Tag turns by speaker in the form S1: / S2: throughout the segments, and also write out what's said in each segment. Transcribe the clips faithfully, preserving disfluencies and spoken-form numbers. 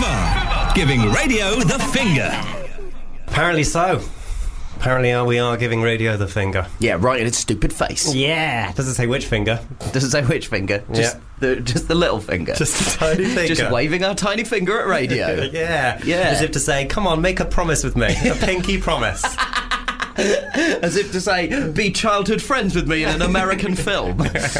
S1: are giving radio the finger.
S2: Apparently so. Apparently uh, we are giving radio the finger.
S3: Yeah, right in its stupid face.
S2: Yeah. Doesn't say which finger.
S3: Doesn't say which finger. Just,
S2: Yeah.
S3: the, just the little finger.
S2: Just a tiny finger.
S3: Just waving our tiny finger at radio.
S2: Yeah.
S3: Yeah.
S2: As if to say, come on, make a promise with me. A pinky promise.
S3: As if to say, be childhood friends with me in an American film.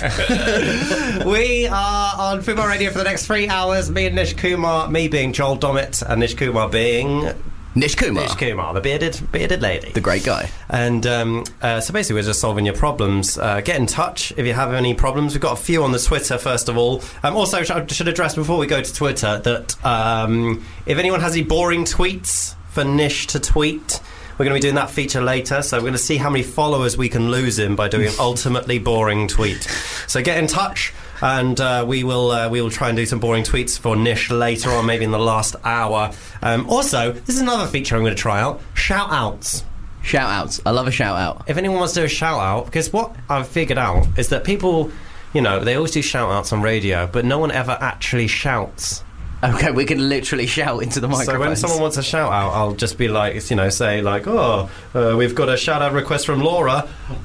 S2: We are on Football Radio for the next three hours. Me and Nish Kumar, me being Joel Dommett, and Nish Kumar being...
S3: Nish Kumar.
S2: Nish Kumar, the bearded, bearded lady.
S3: The great guy.
S2: And um, uh, so basically we're just solving your problems. Uh, get in touch if you have any problems. We've got a few on the Twitter, first of all. Um, also, I should address before we go to Twitter that um, if anyone has any boring tweets for Nish to tweet... We're going to be doing that feature later, so we're going to see how many followers we can lose him by doing an ultimately boring tweet. So get in touch, and uh, we will uh, we will try and do some boring tweets for Nish later on, maybe in the last hour. Um, also, this is another feature I'm going to try out: shout-outs.
S3: Shout-outs. I love a shout-out.
S2: If anyone wants to do a shout-out, because what I've figured out is that people, you know, they always do shout-outs on radio, but no one ever actually shouts.
S3: Okay, we can literally shout into the microphone.
S2: So when someone wants a shout out, I'll just be like, you know, say like, oh, uh, we've got a shout out request from Laura.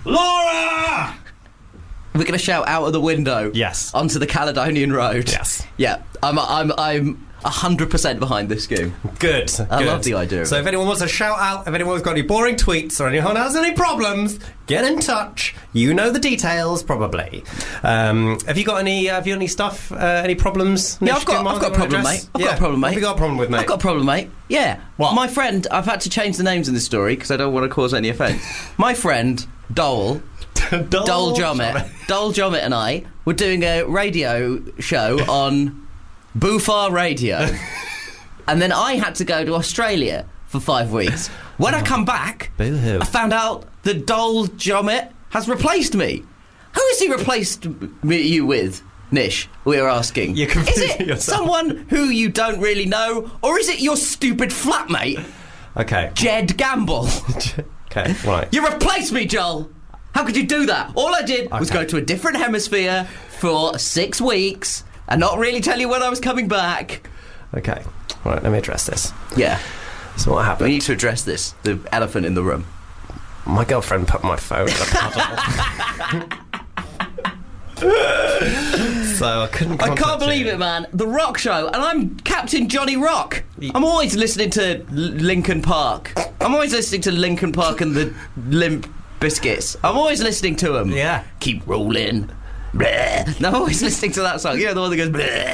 S2: Laura!
S3: We're going to shout out of the window.
S2: Yes.
S3: Onto the Caledonian Road.
S2: Yes.
S3: Yeah, I'm I'm I'm one hundred percent behind this scheme.
S2: Good.
S3: I
S2: good.
S3: love the idea of
S2: So
S3: it.
S2: if anyone wants a shout out, if anyone's got any boring tweets or anyone has any problems, get in touch. You know the details, probably. Um, have you got any? Uh, have you got any stuff? Uh, any problems?
S3: Yeah,
S2: Nish
S3: I've got,
S2: Kumar,
S3: I've got a
S2: that you wanna
S3: problem,
S2: address?
S3: mate. I've
S2: Yeah.
S3: got a problem, mate.
S2: What have you got a problem with, mate?
S3: I've got a problem, mate. Yeah.
S2: What?
S3: My friend, I've had to change the names in this story because I don't want to cause any offence. My friend, Dole,
S2: Dole,
S3: Dole Jommett, Dole Jommett and I were doing a radio show on Boofar Radio. And then I had to go to Australia for five weeks. When I come back,
S2: Boo-hoo.
S3: I found out that Dole Jommett has replaced me. Who has he replaced me, you with, Nish? We are asking.
S2: You're
S3: is
S2: confusing
S3: it
S2: yourself.
S3: someone who you don't really know, or is it your stupid flatmate,
S2: Okay.
S3: Jed Gamble?
S2: Okay. Right.
S3: You replaced me, Joel. How could you do that? All I did was
S2: Okay.
S3: go to a different hemisphere for six weeks and not really tell you when I was coming back.
S2: Okay. Right. Let me address this.
S3: Yeah.
S2: So what
S3: We
S2: happened?
S3: need to address this, the elephant in the room.
S2: My girlfriend put my phone in a puddle. So I couldn't
S3: I can't
S2: contact
S3: believe
S2: you.
S3: it, man. The Rock Show, and I'm Captain Johnny Rock. I'm always listening to L- Linkin Park. I'm always listening to Linkin Park and the Limp Biscuits. I'm always listening to them.
S2: Yeah.
S3: Keep rolling. Bleh. And I'm always listening to that song. You know, the one that goes.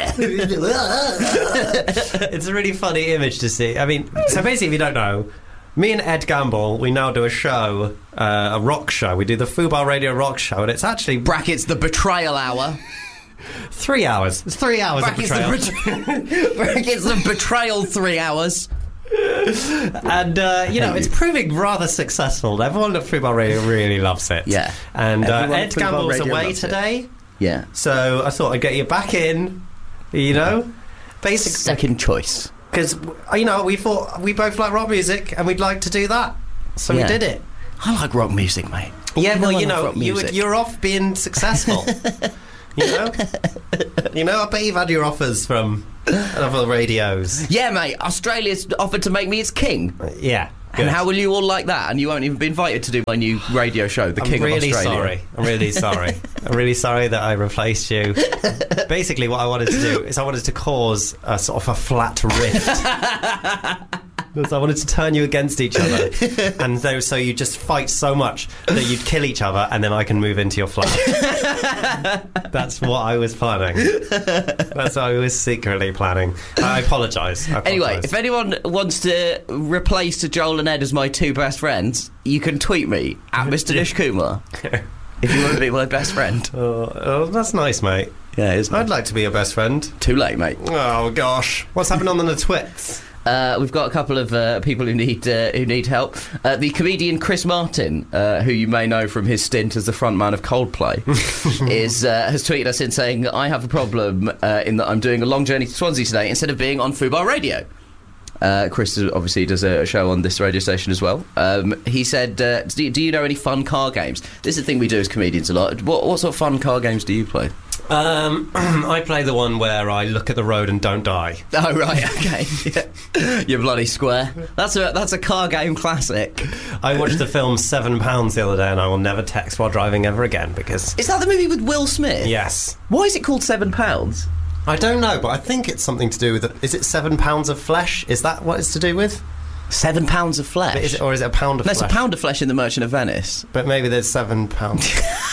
S3: Bleh.
S2: It's a really funny image to see. I mean, so basically, if you don't know, me and Ed Gamble, we now do a show, uh, a rock show. We do the Fubar Radio Rock Show, and it's actually
S3: Brackets the Betrayal Hour.
S2: three hours. It's three hours
S3: Brackets
S2: of betrayal.
S3: the, betray- Brackets the Betrayal three hours.
S2: And, uh, you know, it's proving rather successful. Everyone at Fubar Radio really loves it.
S3: Yeah.
S2: And uh,
S3: Everyone
S2: Ed
S3: at Fubar
S2: Gamble's
S3: Radio
S2: away
S3: loves it.
S2: today,
S3: Yeah.
S2: so I thought I'd get you back in, you know? Basically,
S3: Second choice.
S2: because, you know, we thought we both like rock music, and we'd like to do that. So
S3: Yeah.
S2: we did it.
S3: I like rock music, mate.
S2: Yeah,
S3: You
S2: well,
S3: know I
S2: you
S3: love
S2: know,
S3: rock
S2: you,
S3: music.
S2: you're off being successful. you know, you know. I bet you've had your offers from other radios.
S3: Yeah, mate. Australia's offered to make me its king.
S2: Yeah, good.
S3: And how will you all like that? And you won't even be invited to do my new radio show, The
S2: I'm
S3: King
S2: really
S3: of Australia.
S2: sorry. I'm really sorry. I'm really sorry that I replaced you. Basically, what I wanted to do is I wanted to cause a sort of a flat rift. Because I wanted to turn you against each other, and so, so you just fight so much that you'd kill each other, and then I can move into your flat. That's what I was planning. That's what I was secretly planning. I apologise. I
S3: Anyway,
S2: apologise.
S3: if anyone wants to replace Joel and Ed as my two best friends, you can tweet me at Mister Nish Kumar if you want to be my best friend.
S2: oh, oh, that's nice, mate.
S3: Yeah, isn't
S2: I'd
S3: it?
S2: like to be your best friend.
S3: Too late, mate.
S2: Oh gosh, what's happening on the twits?
S3: Uh, we've got a couple of uh, people who need uh, who need help. Uh, the comedian Chris Martin, uh, who you may know from his stint as the frontman of Coldplay, is uh, has tweeted us in saying, "I have a problem uh, in that I'm doing a long journey to Swansea today instead of being on Fubar Radio." Uh, Chris obviously does a show on this radio station as well. Um, he said, uh, do, "Do you know any fun car games?" This is the thing we do as comedians a lot. What, what sort of fun car games do you play?
S2: Um, I play the one where I look at the road and don't die.
S3: Oh right, okay. Yeah. You're bloody square. That's a that's a car game classic.
S2: I watched the film Seven Pounds the other day, and I will never text while driving ever again because.
S3: Is that the movie with Will Smith?
S2: Yes.
S3: Why is it called Seven Pounds?
S2: I don't know, but I think it's something to do with. Is it seven pounds of flesh? Is that what it's to do with?
S3: Seven pounds of flesh.
S2: But is it, or is it a pound of
S3: no,
S2: flesh?
S3: it's a pound of flesh in The Merchant of Venice.
S2: But maybe there's seven pounds.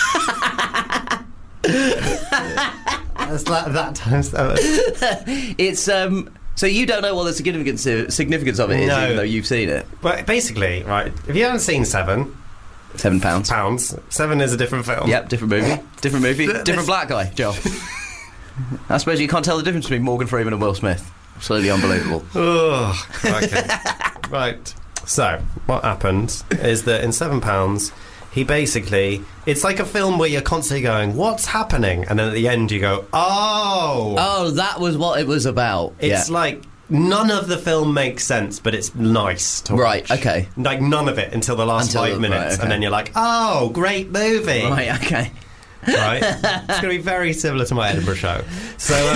S2: That's that, that times seven.
S3: It's um. So you don't know what the significance significance of it is,
S2: No.
S3: even though you've seen it.
S2: But basically, right, if you haven't seen Seven
S3: Seven pounds.
S2: Pounds, Seven is a different film.
S3: Yep, different movie. Different movie.
S2: Th-
S3: Different
S2: this-
S3: black guy, Joel. I suppose you can't tell the difference between Morgan Freeman and Will Smith. Absolutely unbelievable.
S2: Ugh, okay. Right. So, what happened is that in Seven Pounds, he basically... It's like a film where you're constantly going, what's happening? And then at the end you go, oh!
S3: Oh, that was what it was about.
S2: It's
S3: yeah.
S2: like... None of the film makes sense, but it's nice to watch.
S3: Right, okay.
S2: Like, none of it until the last
S3: Until
S2: five
S3: the-
S2: minutes.
S3: right, okay.
S2: And then you're like, oh, great movie.
S3: Right, okay.
S2: Right? It's going to be very similar to my Edinburgh show. So,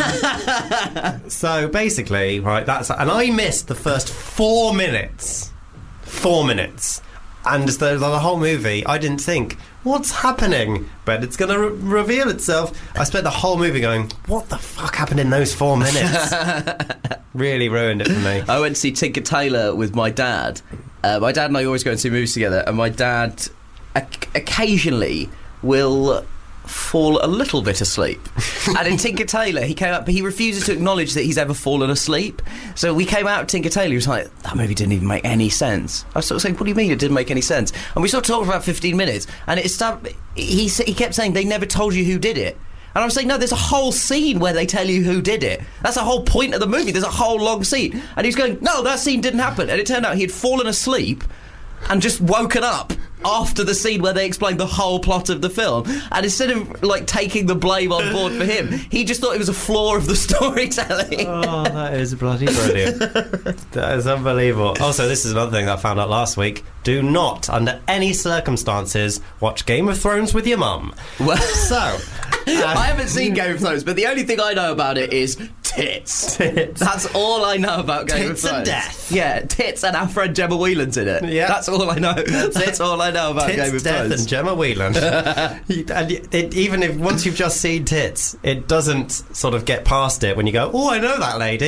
S2: um, so basically, right, that's... And I missed the first four minutes. Four minutes. And the, the whole movie, I didn't think, what's happening? But it's going to re- reveal itself. I spent the whole movie going, what the fuck happened in those four minutes? Really ruined it for me.
S3: I went to see Tinker Tailor with my dad. Uh, my dad and I always go and see movies together, and my dad o- occasionally will fall a little bit asleep. And in Tinker Tailor, he came up, but he refuses to acknowledge that he's ever fallen asleep. So we came out of Tinker Tailor, he was like, that movie didn't even make any sense. I was sort of saying, what do you mean it didn't make any sense? And we sort of talked for about fifteen minutes, and it started, he, he kept saying, they never told you who did it. And I was saying, no, there's a whole scene where they tell you who did it. That's the whole point of the movie. There's a whole long scene. And he's going, no, that scene didn't happen. And it turned out he had fallen asleep and just woken up after the scene where they explained the whole plot of the film. And instead of, like, taking the blame on board for him, he just thought it was a flaw of the storytelling.
S2: Oh, that is bloody brilliant. That is unbelievable. Also, this is another thing that I found out last week. Do not, under any circumstances, watch Game of Thrones with your mum.
S3: Well,
S2: So...
S3: I haven't seen Game of Thrones, but the only thing I know about it is tits.
S2: Tits.
S3: That's all I know about Game
S2: Tits
S3: of Thrones.
S2: and death.
S3: Yeah, tits and our friend Gemma Whelan's in it.
S2: Yeah.
S3: That's all I know. That's all I know about
S2: Tits,
S3: Game of
S2: Death
S3: Thrones.
S2: and Gemma Whelan. You- and it, it, even if once you've just seen tits, it doesn't sort of get past it when you go, oh, I know that lady.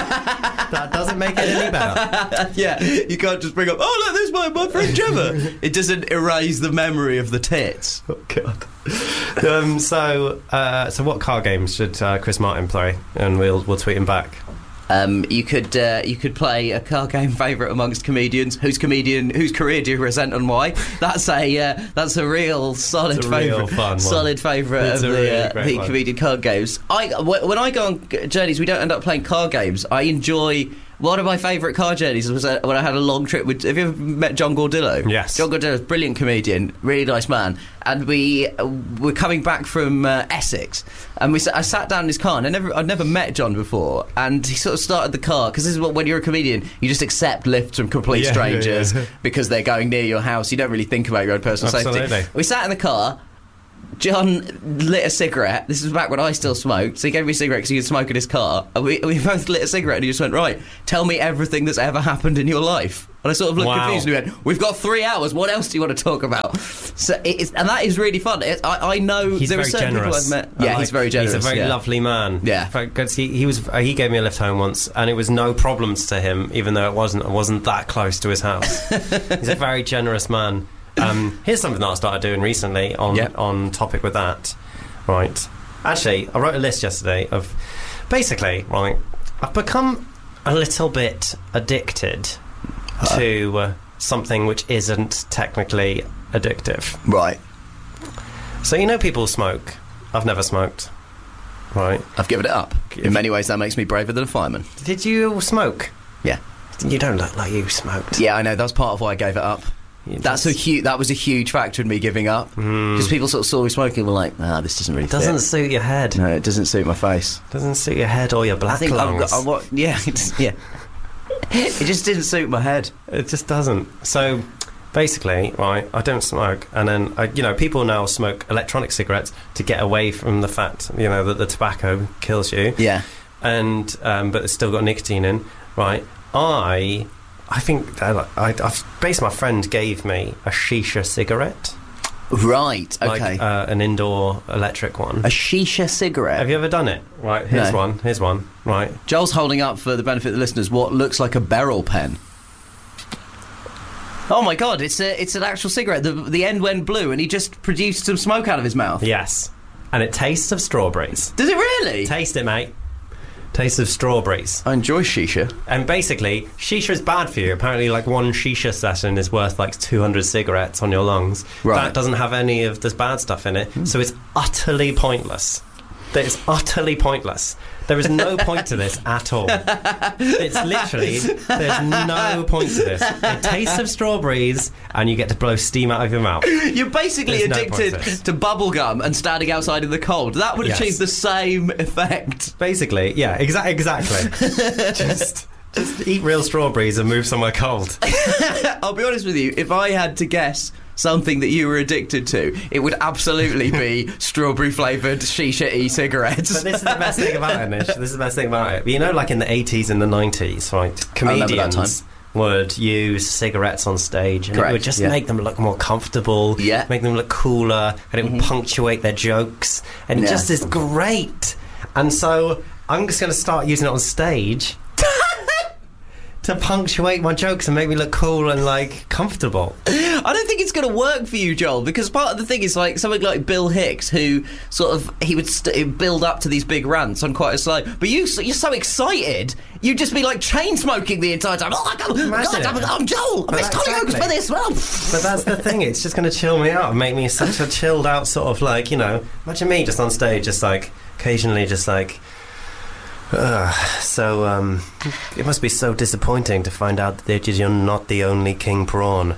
S2: That doesn't make it any better.
S3: Yeah, you can't just bring up, oh, look, there's my, my friend Gemma. It doesn't erase the memory of the tits.
S2: Oh, God. Um, so, uh, so what card games should uh, Chris Martin play? And we'll we'll tweet him back.
S3: Um, you could uh, you could play a card game favourite amongst comedians. Whose comedian, whose career do you resent and why? That's a uh, that's a real solid
S2: It's a real
S3: favourite,
S2: fun one.
S3: solid favourite
S2: It's
S3: of
S2: a
S3: the,
S2: really
S3: uh,
S2: great
S3: the
S2: one.
S3: comedian card games. I w- when I go on g- journeys, we don't end up playing card games. I enjoy. One of my favourite car journeys was uh, when I had a long trip with... Have you ever met John Gordillo?
S2: Yes.
S3: John Gordillo is a brilliant comedian, really nice man. And we uh, were coming back from uh, Essex, and we sa- I sat down in his car, and I never, I'd never met John before, and he sort of started the car, because this is what, when you're a comedian, you just accept lifts from complete
S2: Yeah,
S3: strangers
S2: yeah, yeah.
S3: because they're going near your house. You don't really think about your own personal
S2: Absolutely.
S3: safety. We sat in the car, John lit a cigarette. This was back when I still smoked, so he gave me a cigarette because he could smoke in his car. And we, we both lit a cigarette, and he just went, right, tell me everything that's ever happened in your life. And I sort of looked
S2: Wow.
S3: confused, and he went, we've got three hours, what else do you want to talk about? So it is, and that is really fun. It, I, I know
S2: He's
S3: there
S2: very
S3: are certain
S2: generous.
S3: people I've met.
S2: I
S3: Yeah,
S2: like-
S3: he's very generous.
S2: He's a very
S3: yeah.
S2: lovely man.
S3: Yeah.
S2: Because he, he was uh, he gave me a lift home once, and it was no problems to him, even though it wasn't it wasn't that close to his house. He's a very generous man. Um, here's something that I started doing recently on
S3: Yeah.
S2: on topic with that. Right. Actually, I wrote a list yesterday of basically, right, I've become a little bit addicted to uh, something which isn't technically addictive.
S3: Right.
S2: So you know people smoke. I've never smoked. Right.
S3: I've given it up. In many ways, that makes me braver than a fireman.
S2: Did you smoke?
S3: Yeah.
S2: You don't look like you smoked.
S3: Yeah, I know. That's part of why I gave it up.
S2: You
S3: That's a
S2: just-
S3: huge. That was a huge factor in me giving up. Because people sort of saw me smoking and were like, "Ah, this doesn't really
S2: It doesn't
S3: fit."
S2: suit your head.
S3: No, it doesn't suit my face.
S2: Doesn't suit your head or your black
S3: I think I've
S2: lungs.
S3: got. I, what, yeah, it's, yeah. It just didn't suit my head.
S2: It just doesn't. So basically, right, I don't smoke, and then, I, you know, people now smoke electronic cigarettes to get away from the fact, you know, that the tobacco kills you.
S3: Yeah.
S2: And, um, but it's still got nicotine in, right? I, I think, I, I, I've, basically my friend gave me a shisha cigarette.
S3: Right, okay.
S2: Like uh, an indoor electric one.
S3: A shisha cigarette?
S2: Have you ever done it? Right, here's
S3: No.
S2: one, here's one, right.
S3: Joel's holding up, for the benefit of the listeners, what looks like a barrel pen. Oh my god, it's a, it's an actual cigarette. The, the end went blue and he just produced some smoke out of his mouth.
S2: Yes. And it tastes of strawberries.
S3: Does it really?
S2: Taste it, mate. Taste of strawberries.
S3: I enjoy shisha.
S2: And basically, shisha is bad for you. Apparently, like, one shisha session is worth, like, two hundred cigarettes on your lungs.
S3: Right.
S2: That doesn't have any of this bad stuff in it, mm. so it's utterly pointless. It's utterly pointless. There is no point to this at all. It's literally, there's no point to this. It tastes of strawberries, and you get to blow steam out of your mouth.
S3: You're basically
S2: There's no
S3: addicted
S2: point to this.
S3: to bubble gum and standing outside in the cold. That would
S2: Yes.
S3: achieve the same effect.
S2: Basically, yeah, exa- exactly. just, just eat real strawberries and move somewhere cold.
S3: I'll be honest with you, if I had to guess something that you were addicted to, it would absolutely be strawberry flavoured shisha e-cigarettes.
S2: But this is the best thing about it, Nish. This is the best thing about it. You know, like in the eighties and the nineties, right?
S3: remember that
S2: Comedians would use cigarettes on stage, and
S3: Correct,
S2: it would just
S3: yeah.
S2: make them look more comfortable,
S3: Yeah.
S2: make them look cooler, and it would
S3: Mhm.
S2: punctuate their jokes, and it
S3: Yeah.
S2: just is great. And so I'm just going to start using it on stage to punctuate my jokes and make me look cool and, like, comfortable.
S3: I don't think it's going to work for you, Joel, because part of the thing is, like, something like Bill Hicks, who sort of, he would st- build up to these big rants on quite a slow, but you, you're so excited, you'd just be, like, chain-smoking the entire time. Oh, my God,
S2: Imagine
S3: God
S2: it.
S3: I'm, I'm Joel, I
S2: But
S3: missed Tony Oaks
S2: exactly.
S3: for this. Well,
S2: But that's the thing, it's just going to chill me out and make me such a chilled out sort of, like, you know, imagine me just on stage, just like, occasionally just like, ugh. So, um, it must be so disappointing to find out that you're not the only king prawn.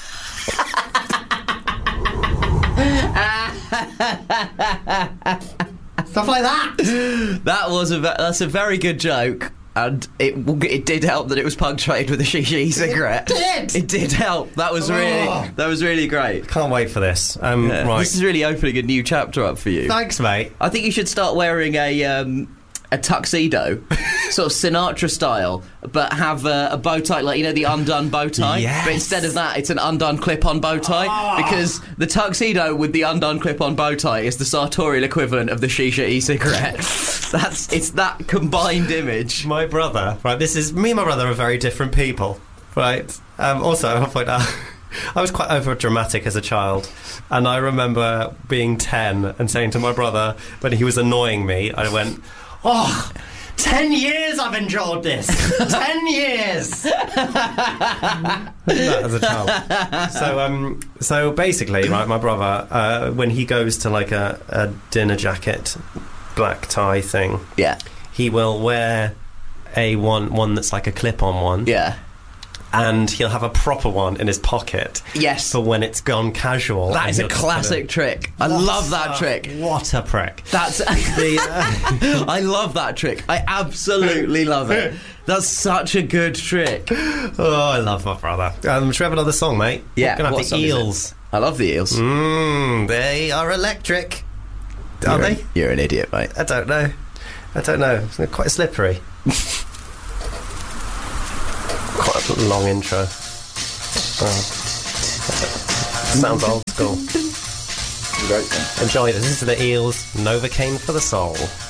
S2: Stuff like that.
S3: that was a, ve- that's a very good joke. And it it did help that it was punctuated with a shisha cigarette.
S2: It did.
S3: It did help. That was really
S2: Oh.
S3: that was really great.
S2: Can't wait for this. Um,
S3: Yeah.
S2: right.
S3: This is really opening a new chapter up for you.
S2: Thanks, mate.
S3: I think you should start wearing a um, a tuxedo, sort of Sinatra style, but have a, a bow tie, like, you know, the undone bow tie.
S2: Yes.
S3: But instead of that, it's an undone clip-on bow tie,
S2: Oh.
S3: because the tuxedo with the undone clip-on bow tie is the sartorial equivalent of the shisha e-cigarette. That's it's that combined image.
S2: My brother, right, this is, me and my brother are very different people, right? Um, also, I'll point out, I was quite over-dramatic as a child, and I remember being ten and saying to my brother, when he was annoying me, I went, oh, ten years I've enjoyed this! ten years! that as a child. So, um, so basically, right, my brother, uh, when he goes to like a, a dinner jacket, black tie thing,
S3: Yeah,
S2: he will wear a one one that's like a clip-on one,
S3: yeah.
S2: and he'll have a proper one in his pocket
S3: Yes.
S2: for when it's gone casual.
S3: That
S2: and
S3: is a
S2: he'll just
S3: classic
S2: put
S3: trick. I
S2: it-
S3: love that
S2: What a-
S3: trick.
S2: What a prick.
S3: That's
S2: The, uh,
S3: I love that trick. I absolutely love it. That's such a good trick.
S2: oh, I love my brother. Um, should we have another song, mate?
S3: Yeah,
S2: We're gonna
S3: what
S2: have
S3: song
S2: the
S3: is it?
S2: Eels.
S3: I love the eels.
S2: Mmm, they are electric. Are
S3: you're,
S2: they?
S3: You're an idiot, mate.
S2: I don't know. I don't know. They're quite slippery. Quite a long intro. Oh. Sounds old school.
S3: Great thing.
S2: Enjoy this. This is the Eels, Novocaine for the Soul.